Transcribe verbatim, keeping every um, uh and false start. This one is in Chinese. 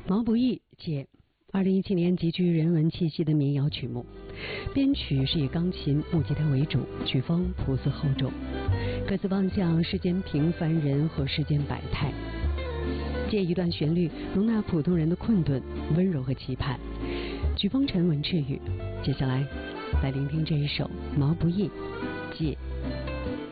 毛不易借二零一七年极具人文气息的民谣曲目，编曲是以钢琴、木吉他为主，曲风朴素厚重，歌词望向世间平凡人和世间百态，借一段旋律容纳普通人的困顿、温柔和期盼，曲风沉稳治愈。接下来来聆听这一首毛不易借。